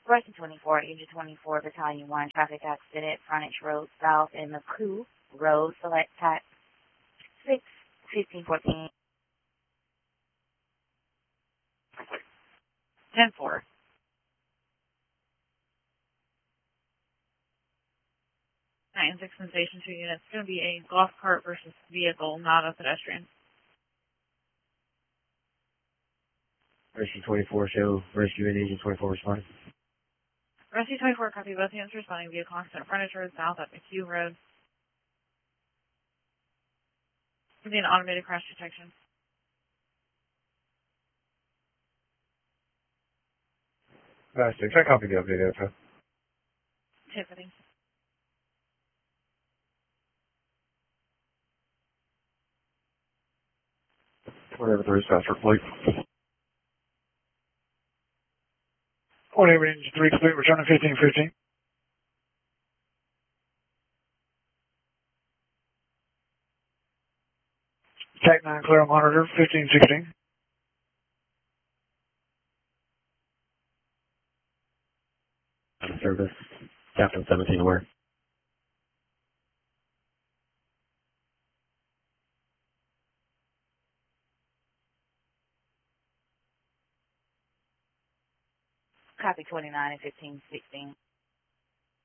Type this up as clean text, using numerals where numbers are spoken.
Russian 24, Agent 24, Battalion 1, traffic accident, Frontage Road South and McCoo Road, select tax 6, 1514. 10-4. And 6 sensation 2 units. It's going to be a golf cart versus vehicle, not a pedestrian. Rescue 24, show rescue and Agent 24 responding. Rescue 24, copy both units responding via constant Frontage Road South at McHugh Road. Using automated crash detection. Six, I copy the update info. Tiffany. Whatever the dispatch report. Whatever, Engine 3 complete, returning 1515. TAC 9 clear on monitor, 1516. Service, Captain 17 aware. Copy 29 and 1516.